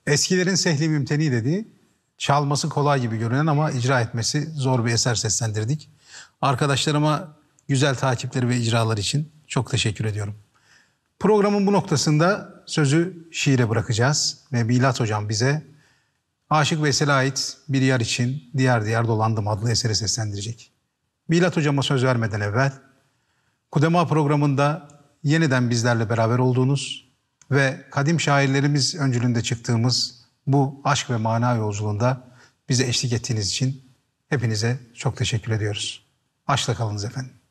Eskilerin sehli mümteni dediği, çalması kolay gibi görünen ama icra etmesi zor bir eser seslendirdik. Arkadaşlarıma güzel takipleri ve icralar için çok teşekkür ediyorum. Programın bu noktasında sözü şiire bırakacağız ve Milat Hocam bize Aşık Veysel'e ait Bir Yar için Diyar Diyar Dolandım adlı eseri seslendirecek. Milat Hocama söz vermeden evvel Kudema programında yeniden bizlerle beraber olduğunuz ve kadim şairlerimiz öncülüğünde çıktığımız bu aşk ve mana yolculuğunda bize eşlik ettiğiniz için hepinize çok teşekkür ediyoruz. Aşkla kalınız efendim.